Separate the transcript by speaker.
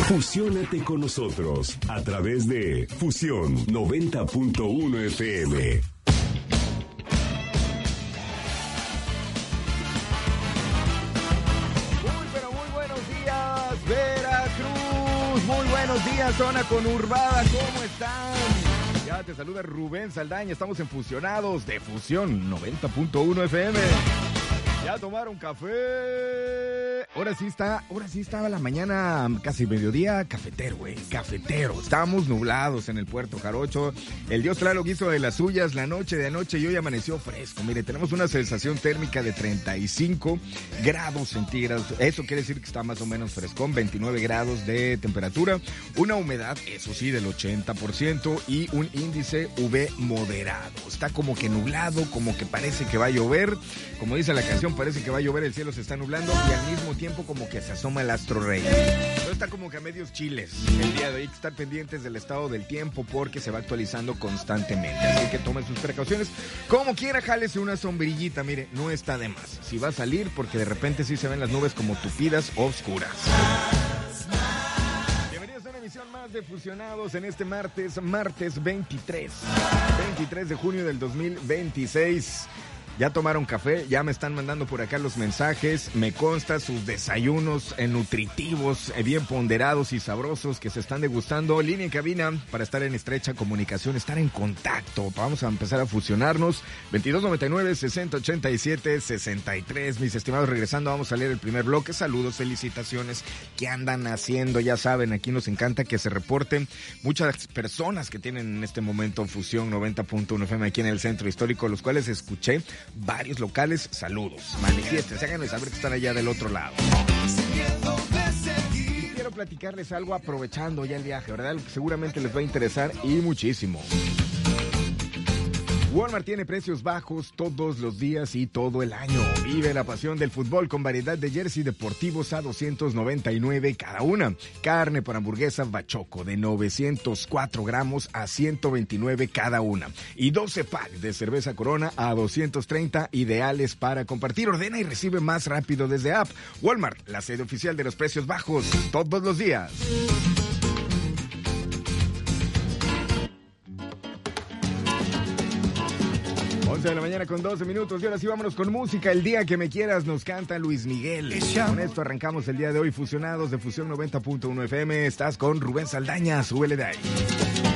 Speaker 1: Fusiónate con nosotros a través de Fusión 90.1 FM.
Speaker 2: Muy buenos días, Veracruz. Muy buenos días, zona conurbada. ¿Cómo están? Ya te saluda Rubén Saldaña. Estamos en Fusionados de Fusión 90.1 FM. ¿Ya tomaron café? Ahora sí estaba la mañana, casi mediodía, cafetero, güey, cafetero. Estábamos nublados en el Puerto Jarocho. El dios Tlaloc hizo de las suyas la noche de anoche y hoy amaneció fresco. Mire, tenemos una sensación térmica de 35 grados centígrados. Eso quiere decir que está más o menos frescón, 29 grados de temperatura. Una humedad, eso sí, del 80% y un índice UV moderado. Está como que nublado, como que parece que va a llover. Como dice la canción, parece que va a llover, el cielo se está nublando y al mismo tiempo como que se asoma el astro rey. Todo está como que a medios chiles. El día de hoy hay que estar pendientes del estado del tiempo porque se va actualizando constantemente. Así que tomen sus precauciones. Como quiera, jálese una sombrillita, mire, no está de más. Si va a salir, porque de repente sí se ven las nubes como tupidas o oscuras. Bienvenidos a una emisión más de Fusionados en este martes 23 de junio del 2026. Ya tomaron café, ya me están mandando por acá los mensajes, me consta sus desayunos nutritivos, bien ponderados y sabrosos que se están degustando. Línea en cabina para estar en estrecha comunicación, estar en contacto. Vamos a empezar a fusionarnos. 2299-6087-63. Mis estimados, regresando, vamos a leer el primer bloque. Saludos, felicitaciones. ¿Qué andan haciendo? Ya saben, aquí nos encanta que se reporten muchas personas que tienen en este momento Fusión 90.1 FM aquí en el centro histórico, los cuales escuché. Varios locales, saludos, manifiestes, háganme saber que están allá del otro lado. Y quiero platicarles algo aprovechando ya el viaje, ¿verdad? Algo que seguramente les va a interesar y muchísimo. Walmart tiene precios bajos todos los días y todo el año. Vive la pasión del fútbol con variedad de jersey deportivos a $299 cada una. Carne para hamburguesa Bachoco de 904 gramos a $129 cada una. Y 12 packs de cerveza Corona a $230, ideales para compartir. Ordena y recibe más rápido desde app. Walmart, la sede oficial de los precios bajos todos los días. 11 de la mañana con 12 minutos y ahora sí vámonos con música. El día que me quieras nos canta Luis Miguel. Con esto arrancamos el día de hoy Fusionados de Fusión 90.1 FM. Estás con Rubén Saldaña, súbele de ahí.